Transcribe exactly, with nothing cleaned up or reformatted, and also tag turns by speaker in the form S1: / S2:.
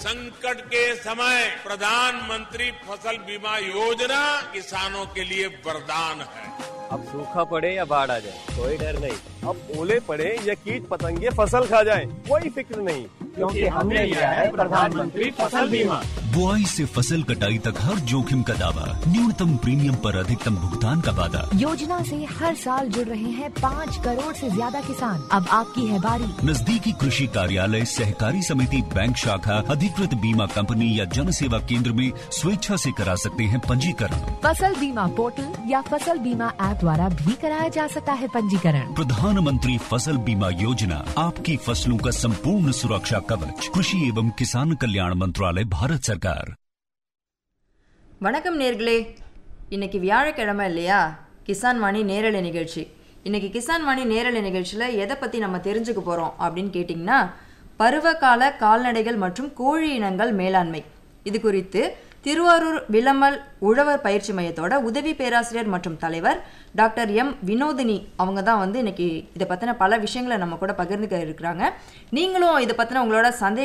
S1: संकट के समय प्रधानमंत्री फसल बीमा योजना किसानों के लिए वरदान है।
S2: अब सूखा पड़े या बाढ़ आ जाए कोई डर नहीं, अब ओले पड़े या कीट पतंगे फसल खा जाए कोई फिक्र नहीं,
S3: क्योंकि हमने लिया है प्रधानमंत्री फसल बीमा।
S4: बुआई से फसल कटाई तक हर जोखिम का दावा, न्यूनतम प्रीमियम पर अधिकतम भुगतान का वादा।
S5: योजना से हर साल जुड़ रहे हैं पाँच करोड़ से ज्यादा किसान। अब आपकी है बारी।
S4: नजदीकी कृषि कार्यालय, सहकारी समिति, बैंक शाखा, अधिकृत बीमा कंपनी या जन सेवा केंद्र में स्वेच्छा से करा सकते हैं पंजीकरण।
S5: फसल बीमा पोर्टल या फसल बीमा ऐप द्वारा भी कराया जा सकता है पंजीकरण।
S4: प्रधानमंत्री फसल बीमा योजना, आपकी फसलों का संपूर्ण सुरक्षा कवच। कृषि एवं किसान कल्याण मंत्रालय, भारत सरकार।
S6: வணக்கம் நேர்களே, இன்னைக்கு வியாழக்கிழமை இல்லையா, கிசான் வாணி நேரலை நிகழ்ச்சி. இன்னைக்கு கிசான் வாணி நேரலை நிகழ்ச்சியில் எதை பற்றி நம்ம தெரிஞ்சுக்க போகிறோம் அப்படின்னு கேட்டிங்கன்னா, பருவகால கால்நடைகள் மற்றும் கோழி இனங்கள் மேலாண்மை. இது குறித்து திருவாரூர் விளமல் உழவர் பயிற்சி மையத்தோட உதவி பேராசிரியர் மற்றும் தலைவர் டாக்டர் எம் வினோதினி அவங்க தான் வந்து இன்னைக்கு இதை பற்றின பல விஷயங்களை நம்ம கூட பகிர்ந்துக்க இருக்கிறாங்க. நீங்களும் இதை பற்றின உங்களோட சந்தேக